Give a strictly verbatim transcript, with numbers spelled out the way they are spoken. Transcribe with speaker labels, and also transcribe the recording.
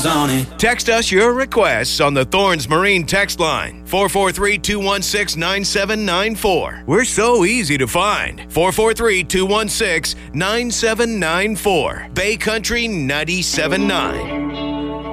Speaker 1: miles on it.
Speaker 2: Text us your requests on the Thorns Marine text line, four four three, two one six, nine seven nine four. We're so easy to find. four four three, two one six, nine seven nine four. Bay Country ninety-seven point nine.